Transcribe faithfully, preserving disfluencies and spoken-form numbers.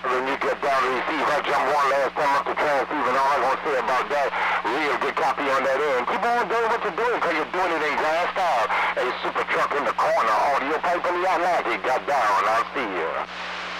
When you get down to receive, I jump one last time up the transceiver, and all I'm going to say about that, real good copy on that end. Keep on doing what you're doing, because you're doing it in grand style. A super truck in the corner, audio pipe in the Atlantic, got down. I'll see you.